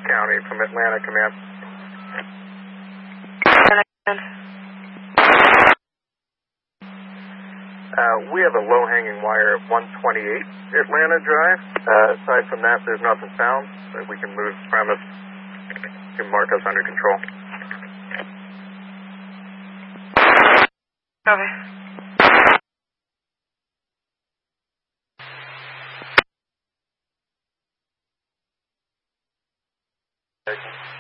County from Atlanta, command. We have a low-hanging wire at 128 Atlanta Drive. Aside from that, there's nothing found. We can move premise. You can mark us under control. Copy.